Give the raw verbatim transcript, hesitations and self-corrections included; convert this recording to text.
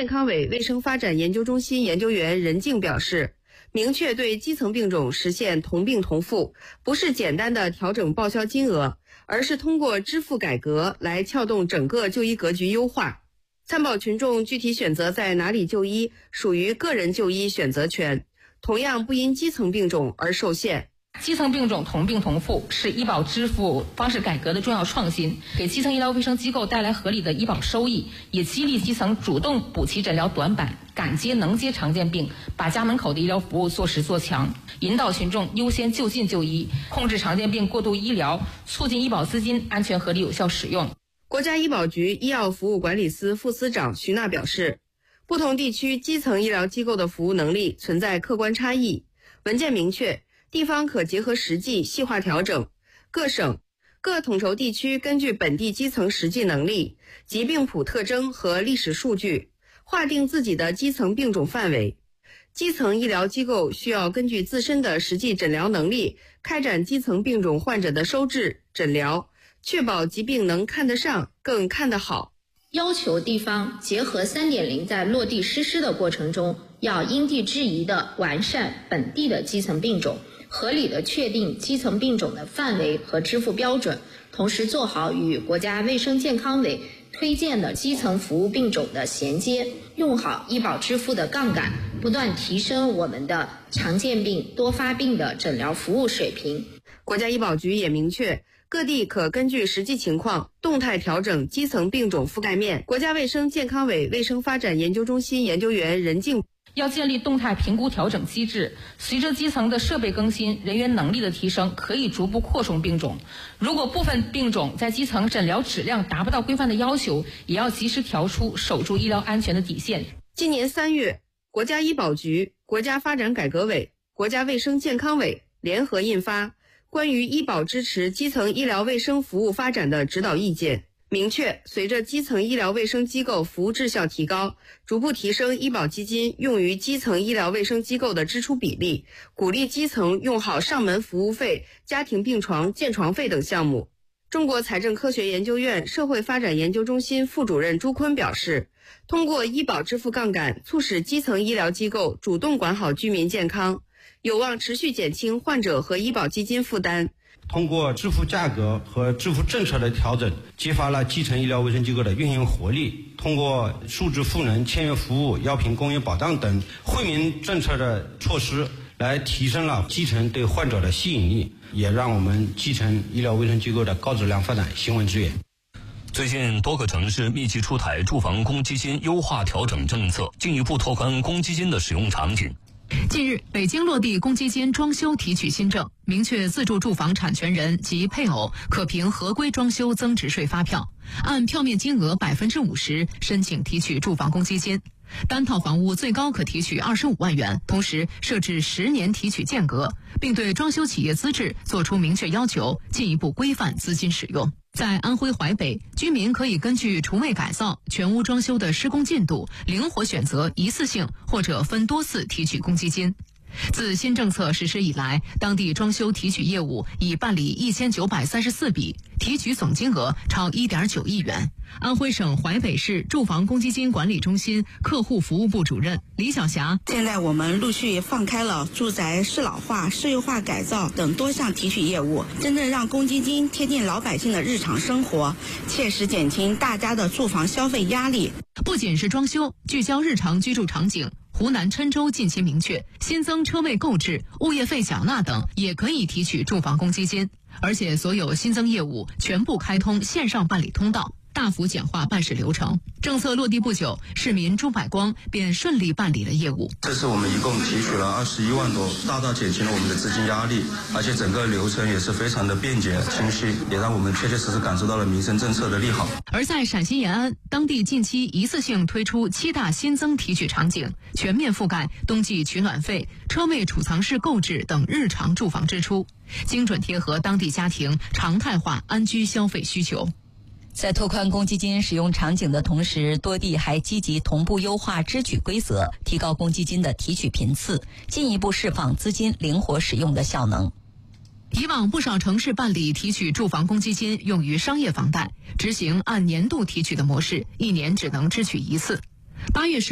健康委卫生发展研究中心研究员任静表示，明确对基层病种实现同病同付，不是简单的调整报销金额，而是通过支付改革来撬动整个就医格局优化。参保群众具体选择在哪里就医，属于个人就医选择权，同样不因基层病种而受限。 基层病种同病同付是医保支付方式改革的重要创新，给基层医疗卫生机构带来合理的医保收益，也激励基层主动补齐诊疗短板，敢接能接常见病，把家门口的医疗服务做实做强，引导群众优先就近就医，控制常见病过度医疗，促进医保资金安全合理有效使用。 国家医保局医药服务管理司副司长徐娜表示，不同地区基层医疗机构的服务能力存在客观差异，文件明确地方可结合实际细化调整，各省、各统筹地区根据本地基层实际能力、疾病谱特征和历史数据，划定自己的基层病种范围。基层医疗机构需要根据自身的实际诊疗能力，开展基层病种患者的收治、诊疗，确保疾病能看得上，更看得好。 要求地方结合 三点零 在落地实施的过程中，要因地制宜地完善本地的基层病种，合理地确定基层病种的范围和支付标准，同时做好与国家卫生健康委推荐的基层服务病种的衔接，用好医保支付的杠杆，不断提升我们的常见病、多发病的诊疗服务水平。 国家医保局也明确，各地可根据实际情况动态调整基层病种覆盖面。国家卫生健康委卫生发展研究中心研究员任静要建立动态评估调整机制，随着基层的设备更新、人员能力的提升，可以逐步扩充病种。如果部分病种在基层诊疗质量达不到规范的要求，也要及时调出，守住医疗安全的底线。 今年三月，国家医保局、国家发展改革委、国家卫生健康委联合印发《关于医保支持基层医疗卫生服务发展的指导意见》，明确随着基层医疗卫生机构服务质效提高，逐步提升医保基金用于基层医疗卫生机构的支出比例，鼓励基层用好上门服务费、家庭病床、建床费等项目。中国财政科学研究院社会发展研究中心副主任朱坤表示，通过医保支付杠杆，促使基层医疗机构主动管好居民健康，有望持续减轻患者和医保基金负担。 通过支付价格和支付政策的调整，激发了基层医疗卫生机构的运营活力。通过数字赋能、签约服务、药品供应保障等惠民政策的措施，来提升了基层对患者的吸引力，也让我们基层医疗卫生机构的高质量发展行稳致远。 最近多个城市密集出台住房公积金优化调整政策，进一步拓宽公积金的使用场景。 近日，北京落地公积金装修提取新政，明确自住住房产权人及配偶可凭合规装修增值税发票，按票面金额百分之五十申请提取住房公积金。单套房屋最高可提取二十五万元，同时设置十年提取间隔，并对装修企业资质作出明确要求，进一步规范资金使用。在安徽淮北，居民可以根据厨卫改造、全屋装修的施工进度，灵活选择一次性或者分多次提取公积金。自新政策实施以来，当地装修提取业务已办理一千九百三十四笔，提取总金额超 一点九亿元。安徽省淮北市住房公积金管理中心客户服务部主任李晓霞： 现在我们陆续放开了住宅适老化、社会化改造等多项提取业务，真正让公积金贴近老百姓的日常生活，切实减轻大家的住房消费压力。 不仅是装修，聚焦日常居住场景，湖南郴州近期明确，新增车位购置、物业费缴纳等也可以提取住房公积金，而且所有新增业务全部开通线上办理通道，大幅简化办事流程。政策落地不久，市民朱百光便顺利办理了业务。 这次我们一共提取了二十一万多，大大减轻了我们的资金压力，而且整个流程也是非常的便捷清晰，也让我们确确实实感受到了民生政策的利好。 而在陕西延安，当地近期一次性推出七大新增提取场景，全面覆盖冬季取暖费、车位储藏室购置等日常住房支出，精准贴合当地家庭常态化安居消费需求。 在拓宽公积金使用场景的同时，多地还积极同步优化支取规则，提高公积金的提取频次，进一步释放资金灵活使用的效能。 以往不少城市办理提取住房公积金用于商业房贷，执行按年度提取的模式，一年只能支取一次。八月十